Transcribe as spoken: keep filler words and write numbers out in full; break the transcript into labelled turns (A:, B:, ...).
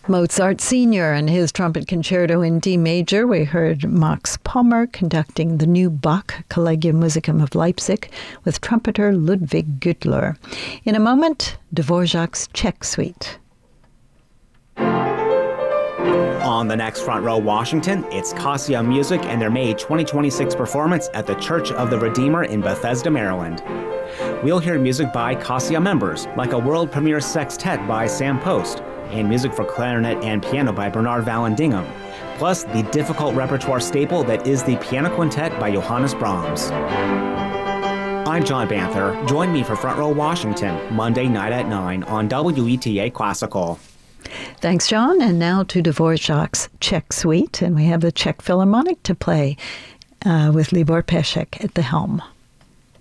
A: Mozart Senior and his trumpet concerto in D major. We heard Max Pommer conducting the new Bach Collegium Musicum of Leipzig with trumpeter Ludwig Güttler. In a moment, Dvorak's Czech Suite.
B: On the next Front Row Washington, it's Cassia Music and their May twenty twenty-six performance at the Church of the Redeemer in Bethesda, Maryland. We'll hear music by Cassia members, like a world premiere sextet by Sam Post, and music for clarinet and piano by Bernard Vallandigham, plus the difficult repertoire staple that is the Piano Quintet by Johannes Brahms. I'm John Banther. Join me for Front Row Washington, Monday night at nine on W E T A Classical.
A: Thanks, John. And now to Dvorak's Czech Suite, and we have the Czech Philharmonic to play uh, with Libor Pešek at the helm.